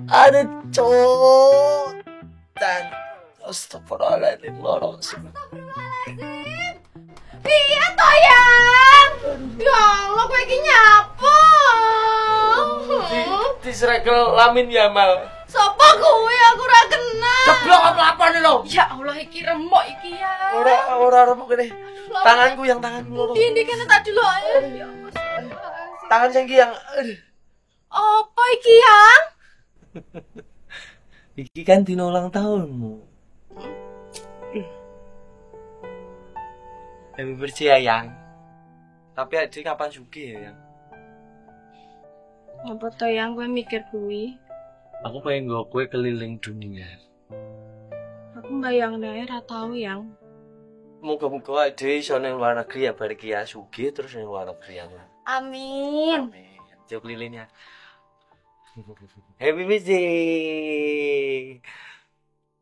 Ada cowok dan astagfirullahaladzim lorong sih. Iya toh yang. Ya Allah kowe iki nyapo. Disrekel lamin ya mal. Sopo kuwi aku ora kenal. Ceblok apa nih lo? Ya Allah iki remuk iki ya. Ora remuk gini. Tanganku yang tanganku loro. Ini kene tak dulu ae. Tangan sing yang apa iki yang? Iki kan dino ulang tahunmu. Happy birthday ya yang. Tapi adik kapan sugih ya yang? Apa to yang gue mikir kuwi? Aku pengen nggo kowe keliling dunia. Aku bayang ae ra tau yang. Moga-moga adik iso ning luar negeri ya bar iki ya sugih terus ning luar negeri ya. Amin. Amin. Jauh kelilingnya. Happy birthday.